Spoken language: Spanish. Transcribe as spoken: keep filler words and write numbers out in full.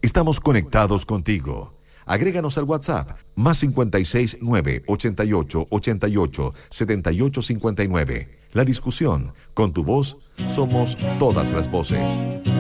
Estamos conectados contigo. Agréganos al WhatsApp, más cincuenta y seis nueve ochenta y ocho ochenta y ocho setenta y ocho cincuenta y nueve. La discusión, con tu voz, somos todas las voces.